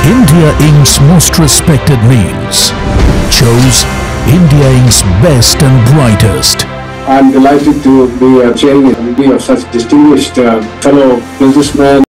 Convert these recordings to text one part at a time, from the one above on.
India Inc.'s most respected names chose India Inc.'s best and brightest. I'm delighted to be chairing a committee of such distinguished fellow businessmen.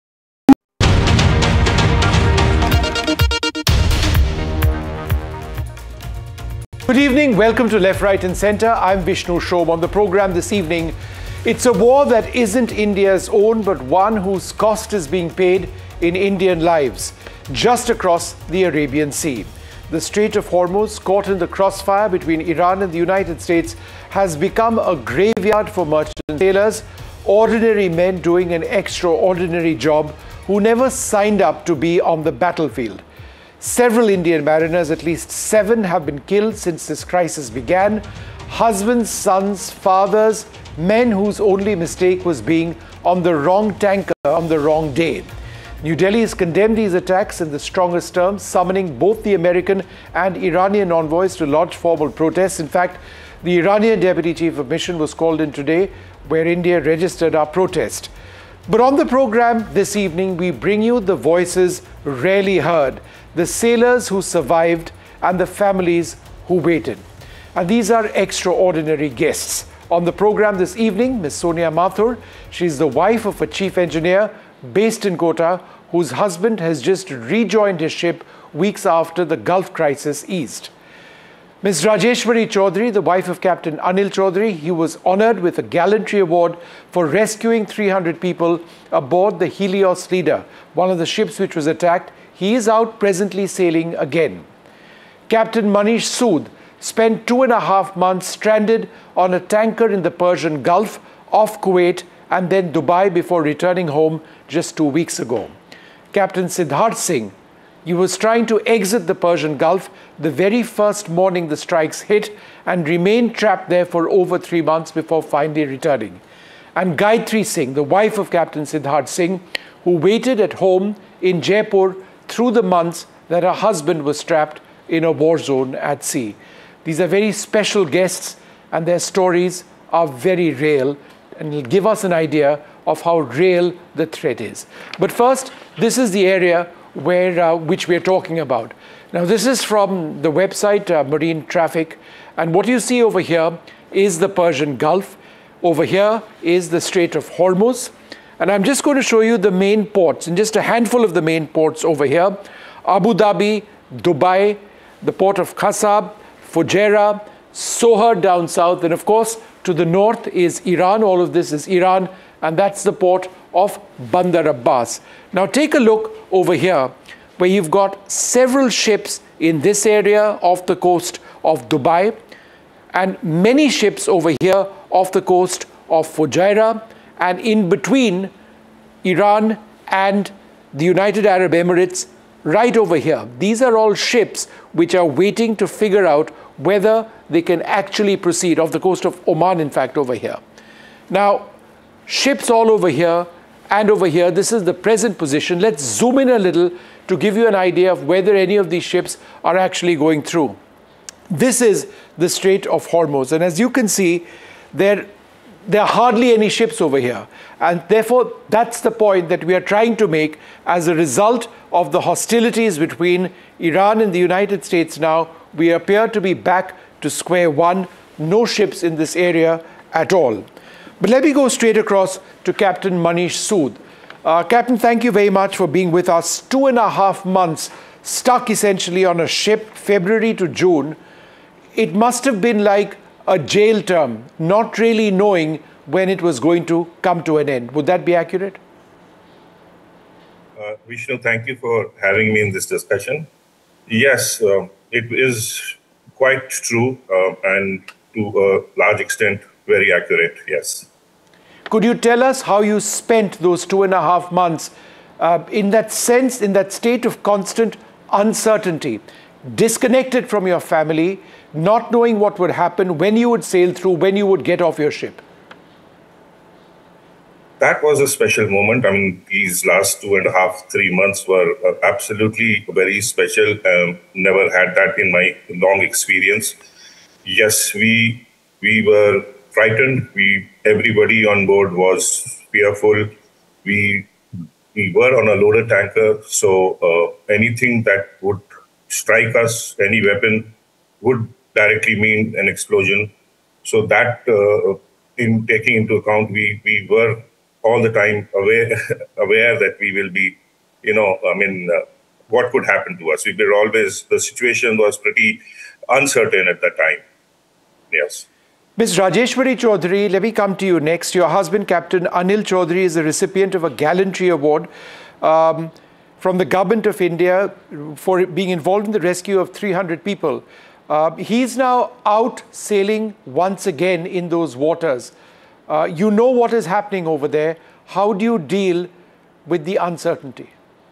Good evening, welcome to Left, Right and Centre. I'm Vishnu Shom. On the programme this evening, it's a war that isn't India's own, but one whose cost is being paid in Indian lives, just across the Arabian Sea. The Strait of Hormuz, caught in the crossfire between Iran and the United States, has become a graveyard for merchant sailors, ordinary men doing an extraordinary job who never signed up to be on the battlefield. Several Indian mariners, at least 7, have been killed since this crisis began. Husbands, sons, fathers, men whose only mistake was being on the wrong tanker on the wrong day. New Delhi has condemned these attacks in the strongest terms, summoning both the American and Iranian envoys to lodge formal protests. In fact, the Iranian Deputy Chief of Mission was called in today, where India registered our protest. But on the program this evening, we bring you the voices rarely heard, the sailors who survived and the families who waited. And these are extraordinary guests. On the program this evening, Ms. Sonia Mathur. She's the wife of a chief engineer based in Kota, whose husband has just rejoined his ship weeks after the Gulf crisis eased. Ms. Rajeshwari Chaudhary, the wife of Captain Anil Chaudhary, he was honored with a gallantry award for rescuing 300 people aboard the Helios Leader, one of the ships which was attacked. He is out presently sailing again. Captain Manish Sood spent 2.5 months stranded on a tanker in the Persian Gulf off Kuwait and then Dubai before returning home just 2 weeks ago. Captain Siddharth Singh, he was trying to exit the Persian Gulf the very first morning the strikes hit and remained trapped there for over 3 months before finally returning. And Gayatri Singh, the wife of Captain Siddharth Singh, who waited at home in Jaipur through the months that her husband was trapped in a war zone at sea. These are very special guests and their stories are very real and will give us an idea of how real the threat is. But first, this is the area which we're talking about. Now, this is from the website Marine Traffic, and what you see over here is the Persian Gulf. Over here is the Strait of Hormuz, and I'm just going to show you the main ports, and just a handful of the main ports over here: Abu Dhabi, Dubai, the port of Qasab, Fujairah, Sohar down south, and of course to the north is Iran. All of this is Iran, and that's the port of Bandar Abbas. Now take a look over here where you've got several ships in this area off the coast of Dubai and many ships over here off the coast of Fujairah, and in between Iran and the United Arab Emirates right over here. These are all ships which are waiting to figure out whether they can actually proceed, off the coast of Oman, in fact, over here. Now, ships all over here and over here, this is the present position. Let's zoom in a little to give you an idea of whether any of these ships are actually going through. This is the Strait of Hormuz, and as you can see, there are hardly any ships over here, and therefore that's the point that we are trying to make. As a result of the hostilities between Iran and the United States now, we appear to be back to square one. No ships in this area at all. But let me go straight across to Captain Manish Sood. Captain, thank you very much for being with us. 2.5 months stuck essentially on a ship, February to June. It must have been like a jail term, not really knowing when it was going to come to an end. Would that be accurate? Vishnu, thank you for having me in this discussion. Yes, it is quite true and to a large extent very accurate, yes. Could you tell us how you spent those 2.5 months in that sense, in that state of constant uncertainty, disconnected from your family, not knowing what would happen, when you would sail through, when you would get off your ship? That was a special moment. I mean, these last 2.5, 3 months were absolutely very special. Never had that in my long experience. Yes, we were frightened. Everybody on board was fearful. We we were on a loaded tanker, so anything that would strike us, any weapon, would directly mean an explosion. So that, in taking into account, we were all the time aware that we will be, what could happen to us. We were always, the situation was pretty uncertain at that time. Yes. Ms. Rajeshwari Chaudhary, let me come to you next. Your husband, Captain Anil Chaudhary, is the recipient of a Gallantry Award from the Government of India for being involved in the rescue of 300 people. He's now out sailing once again in those waters. You know what is happening over there. How do you deal with the uncertainty?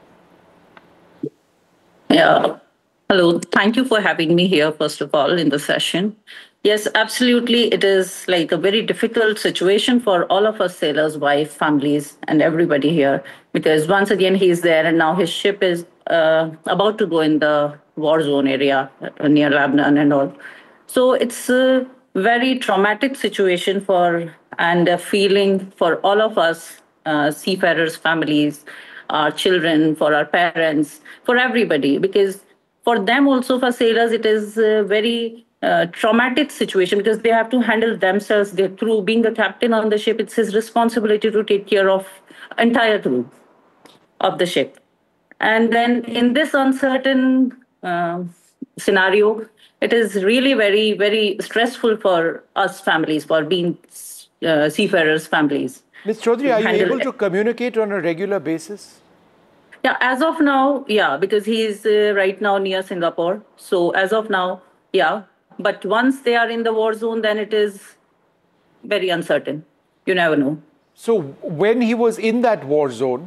Yeah. Hello. Thank you for having me here, first of all, in the session. Yes, absolutely. It is like a very difficult situation for all of us sailors, wife, families, and everybody here, because once again, he's there and now his ship is about to go in the war zone area near Lebanon and all. So it's a very traumatic situation and a feeling for all of us, seafarers, families, our children, for our parents, for everybody, because for them also, for sailors, it is a very traumatic situation because they have to handle themselves. Their crew, being the captain on the ship, it's his responsibility to take care of entire crew of the ship. And then in this uncertain scenario, it is really very, very stressful for us families, for being seafarers' families. Ms. Chaudhary, are you able to communicate on a regular basis? Yeah, as of now, yeah, because he's right now near Singapore. So as of now, yeah. But once they are in the war zone, then it is very uncertain. You never know. So when he was in that war zone,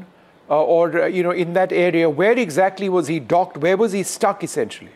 in that area, where exactly was he docked? Where was he stuck, essentially?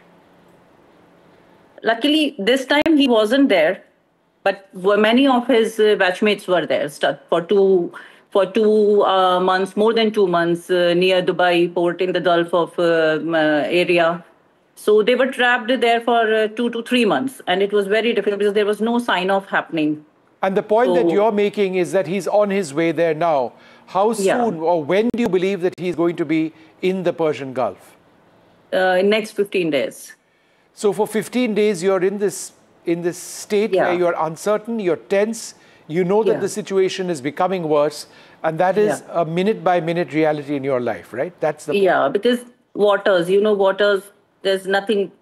Luckily, this time he wasn't there, but many of his batchmates were there, stuck for two months, more than 2 months, near Dubai port in the Gulf of area. So they were trapped there for 2 to 3 months, and it was very difficult because there was no sign of happening. And the point that you're making is that he's on his way there now. How soon or when do you believe that he's going to be in the Persian Gulf? In next 15 days. So for 15 days, you're in this state where you're uncertain, you're tense, you know that the situation is becoming worse, and that is a minute-by-minute reality in your life, right? That's the point. Yeah, because waters, there's nothing,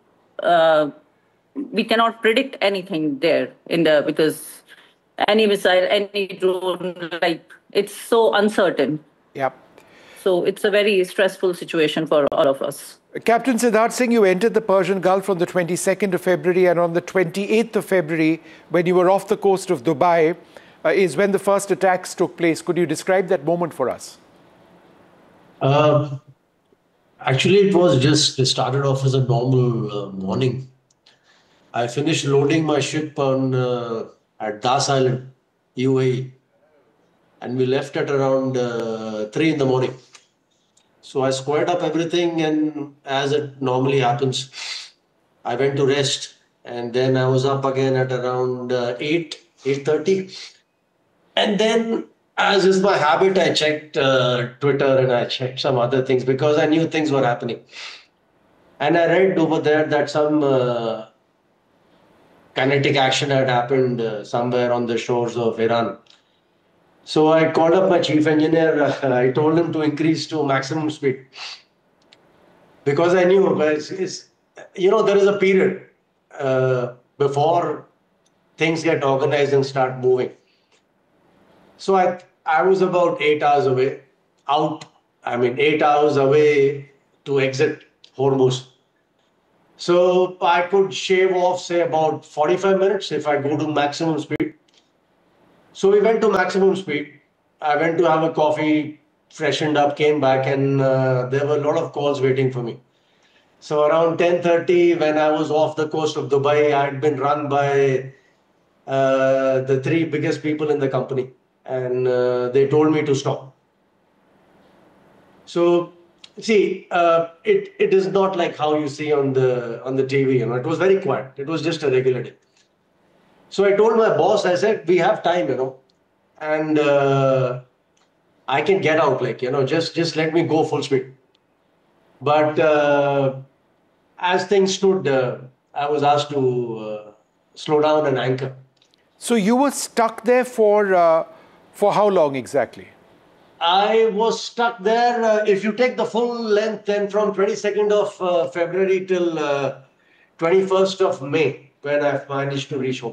we cannot predict anything there because any missile, any drone, it's so uncertain. Yep. So it's a very stressful situation for all of us. Captain Siddharth Singh, you entered the Persian Gulf on the 22nd of February, and on the 28th of February, when you were off the coast of Dubai, is when the first attacks took place. Could you describe that moment for us? Actually, it started off as a normal morning. I finished loading my ship at Das Island, UAE, and we left at around 3 in the morning. So I squared up everything, and as it normally happens, I went to rest, and then I was up again at around 8:30. And then, as is my habit, I checked Twitter and I checked some other things because I knew things were happening. And I read over there that some kinetic action had happened somewhere on the shores of Iran. So I called up my chief engineer. I told him to increase to maximum speed because I knew there is a period before things get organized and start moving. So I was about 8 hours away, 8 hours away to exit Hormuz. So I could shave off, say, about 45 minutes if I go to maximum speed. So we went to maximum speed. I went to have a coffee, freshened up, came back, and there were a lot of calls waiting for me. So around 10:30, when I was off the coast of Dubai, I had been run by the 3 biggest people in the company, and they told me to stop. So, see, it is not like how you see on the TV. It was very quiet. It was just a regular day. So I told my boss, I said, we have time, and I can get out, just let me go full speed. But as things stood, I was asked to slow down and anchor. So you were stuck there for how long exactly? I was stuck there, if you take the full length, then from 22nd of February till 21st of May, when I managed to reach home.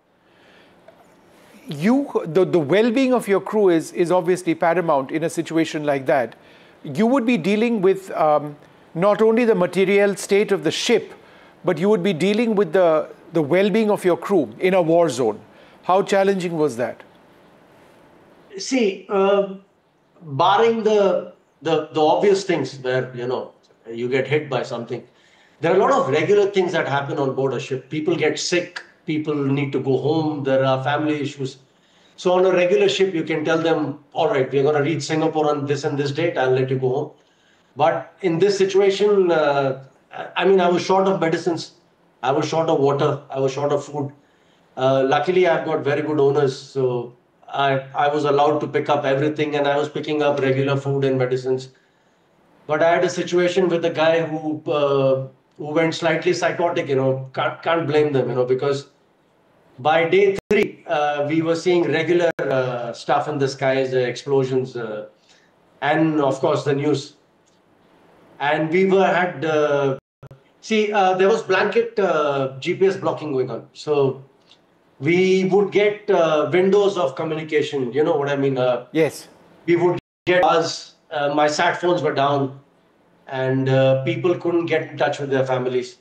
The well-being of your crew is obviously paramount in a situation like that. You would be dealing with not only the material state of the ship, but you would be dealing with the well-being of your crew in a war zone. How challenging was that? See, barring the obvious things where, you get hit by something, there are a lot of regular things that happen on board a ship. People get sick, people need to go home, there are family issues. So on a regular ship, you can tell them, all right, we're going to reach Singapore on this and this date, I'll let you go home. But in this situation, I was short of medicines, I was short of water, I was short of food. Luckily, I've got very good owners, so I was allowed to pick up everything, and I was picking up regular food and medicines. But I had a situation with a guy who went slightly psychotic, can't blame them, because by day 3, we were seeing regular stuff in the skies, explosions, and of course the news. And we had, there was blanket GPS blocking going on. So we would get windows of communication, you know what I mean? Yes. We would get buzz, my sat phones were down, and people couldn't get in touch with their families.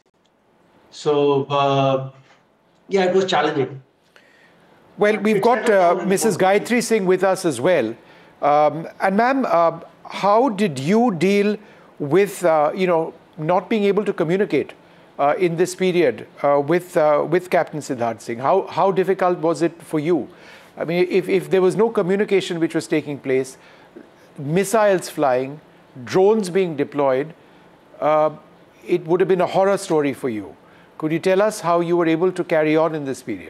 So, it was challenging. Well, we've got Mrs. Gayatri Singh with us as well. And ma'am, how did you deal with, not being able to communicate in this period with Captain Siddharth Singh? How difficult was it for you? I mean, if there was no communication which was taking place, missiles flying, drones being deployed, it would have been a horror story for you. Could you tell us how you were able to carry on in this period?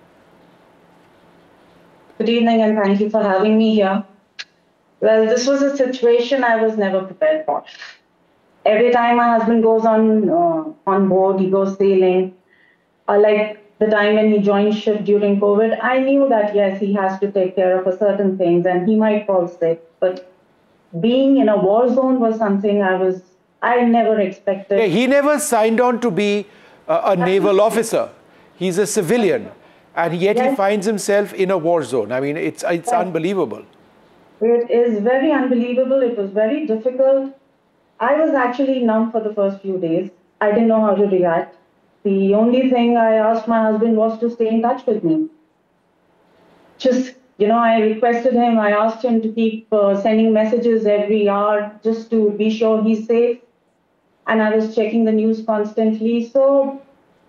Good evening, and thank you for having me here. Well, this was a situation I was never prepared for. Every time my husband goes on board, he goes sailing, like the time when he joined ship during COVID, I knew that, yes, he has to take care of certain things and he might fall sick. But being in a war zone was something I never expected. Yeah, he never signed on to be a naval officer. He's a civilian, and yet he finds himself in a war zone. I mean, it's unbelievable. It is very unbelievable. It was very difficult. I was actually numb for the first few days. I didn't know how to react. The only thing I asked my husband was to stay in touch with me. Just, I requested him, I asked him to keep sending messages every hour just to be sure he's safe. And I was checking the news constantly. So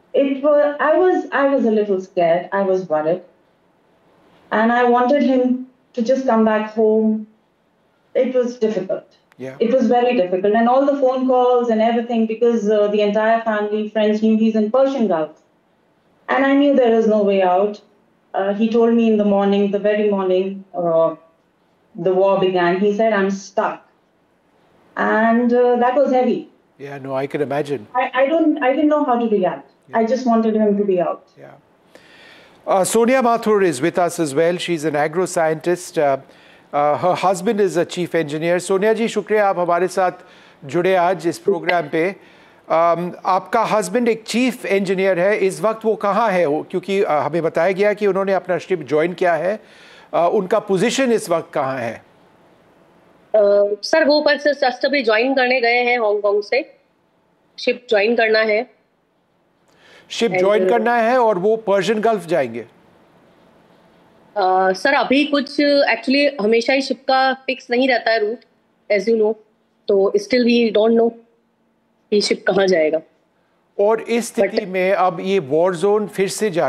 I was a little scared. I was worried. And I wanted him to just come back home. It was difficult. Yeah. It was very difficult. And all the phone calls and everything, because the entire family, friends knew he's in Persian Gulf. And I knew there was no way out. He told me in the morning, the very morning the war began, he said, I'm stuck. And that was heavy. Yeah, no, I can imagine. I didn't know how to react. Yeah. I just wanted him to be out. Yeah. Sonia Mathur is with us as well. She's an agro-scientist. Her husband is a chief engineer. Sonia ji, शुक्रिया आप हमारे साथ जुड़े आज इस programme पे. आपका husband एक चीफ इंजीनियर है. इस वक्त वो कहाँ है? क्योंकि हमें बताया गया कि उन्होंने अपना शिप ज्वाइन किया है. उनका पोजीशन इस वक्त कहाँ है? सर वो ऊपर से अभी ज्वाइन करने गए हैं हांगकांग से. शिप ज्वाइन करना है. शिप ज्वाइन करना है और वो पर्शियन गल्फ जाएंगे. सर अभी कुछ एक्चुअली हमेशा ही शिप का फिक्स नहीं रहता है रूट, एज यू नो. तो स्टिल वी डोंट नो कि शिप कहाँ जाएगा. और इस स्थिति में अब ये वॉर जोन फिर से